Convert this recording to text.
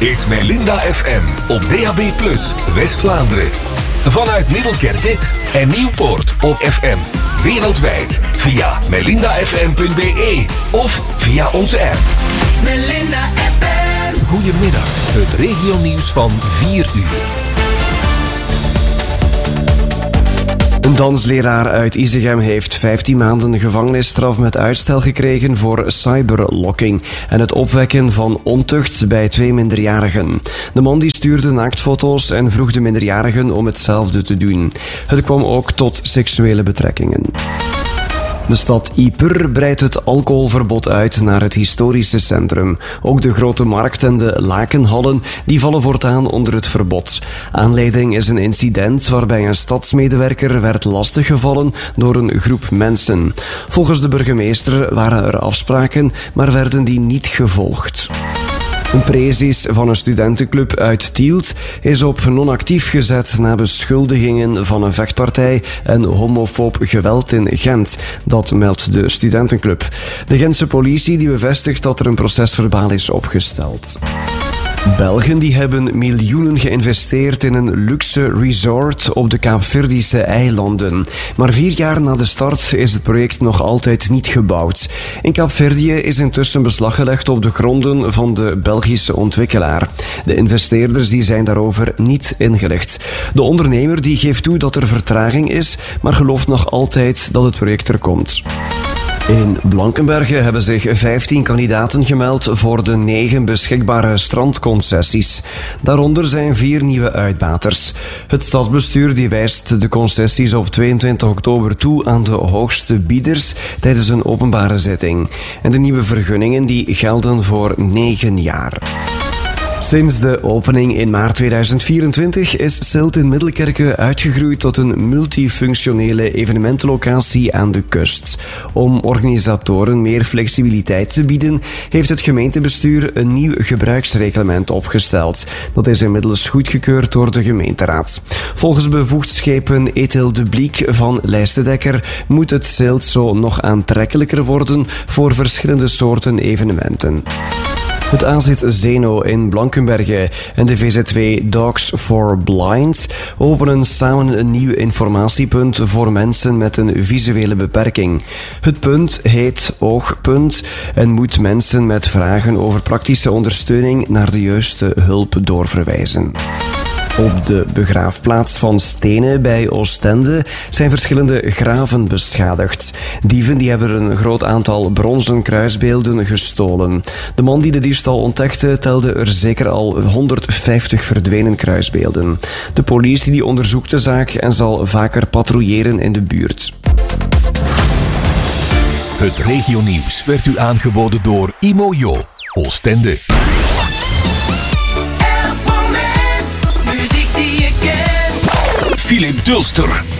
is Melinda FM op DAB+, West-Vlaanderen. Vanuit Middelkerke en Nieuwpoort op FM. Wereldwijd via melindafm.be of via onze app. Melinda FM. Goedemiddag, het regionieuws van 4 uur. Een dansleraar uit Isegem heeft 15 maanden gevangenisstraf met uitstel gekregen voor cyberlocking en het opwekken van ontucht bij 2 minderjarigen. De man die stuurde naaktfoto's en vroeg de minderjarigen om hetzelfde te doen. Het kwam ook tot seksuele betrekkingen. De stad Ieper breidt het alcoholverbod uit naar het historische centrum. Ook de grote markt en de lakenhallen die vallen voortaan onder het verbod. Aanleiding is een incident waarbij een stadsmedewerker werd lastiggevallen door een groep mensen. Volgens de burgemeester waren er afspraken, maar werden die niet gevolgd. Een precies van een studentenclub uit Tielt is op non-actief gezet na beschuldigingen van een vechtpartij en homofoob geweld in Gent. Dat meldt de studentenclub. De Gentse politie die bevestigt dat er een procesverbaal is opgesteld. Belgen die hebben miljoenen geïnvesteerd in een luxe resort op de Kaapverdische eilanden. Maar 4 jaar na de start is het project nog altijd niet gebouwd. In Kaapverdië is intussen beslag gelegd op de gronden van de Belgische ontwikkelaar. De investeerders die zijn daarover niet ingelicht. De ondernemer die geeft toe dat er vertraging is, maar gelooft nog altijd dat het project er komt. In Blankenberge hebben zich 15 kandidaten gemeld voor de 9 beschikbare strandconcessies. Daaronder zijn 4 nieuwe uitbaters. Het stadsbestuur die wijst de concessies op 22 oktober toe aan de hoogste bieders tijdens een openbare zitting. En de nieuwe vergunningen die gelden voor 9 jaar. Sinds de opening in maart 2024 is Silt in Middelkerke uitgegroeid tot een multifunctionele evenementenlocatie aan de kust. Om organisatoren meer flexibiliteit te bieden, heeft het gemeentebestuur een nieuw gebruiksreglement opgesteld. Dat is inmiddels goedgekeurd door de gemeenteraad. Volgens bevoegd schepen Ethel de Bliek van Lijstendekker moet het Silt zo nog aantrekkelijker worden voor verschillende soorten evenementen. Het AZ Zeno in Blankenberge en de VZW Dogs for Blind openen samen een nieuw informatiepunt voor mensen met een visuele beperking. Het punt heet Oogpunt en moet mensen met vragen over praktische ondersteuning naar de juiste hulp doorverwijzen. Op de begraafplaats van Stenen bij Oostende zijn verschillende graven beschadigd. Dieven die hebben een groot aantal bronzen kruisbeelden gestolen. De man die de diefstal ontdekte telde er zeker al 150 verdwenen kruisbeelden. De politie die onderzoekt de zaak en zal vaker patrouilleren in de buurt. Het regionieuws werd u aangeboden door Imojo, Oostende. Philip Dulster.